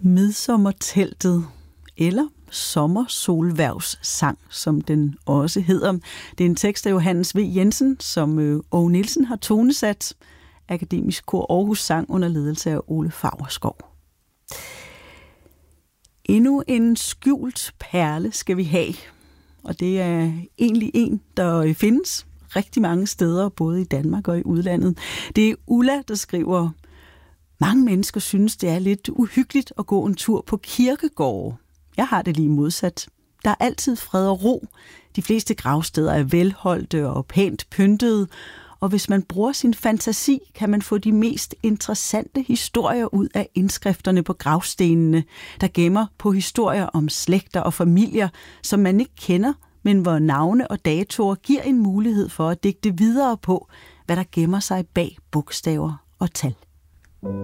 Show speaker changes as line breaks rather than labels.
Midsommerteltet, eller Sommersolhvervssang, som den også hedder. Det er en tekst af Johannes V. Jensen, som Åge Nielsen har tonesat. Akademisk Kor Aarhus sang under ledelse af Ole Faurskov. Endnu en skjult perle skal vi have, og det er egentlig en, der findes rigtig mange steder, både i Danmark og i udlandet. Det er Ulla, der skriver: mange mennesker synes, det er lidt uhyggeligt at gå en tur på kirkegårde. Jeg har det lige modsat. Der er altid fred og ro. De fleste gravsteder er velholdte og pænt pyntede, og hvis man bruger sin fantasi, kan man få de mest interessante historier ud af indskrifterne på gravstenene, der gemmer på historier om slægter og familier, som man ikke kender, men hvor navne og datoer giver en mulighed for at digte videre på, hvad der gemmer sig bag bogstaver og tal.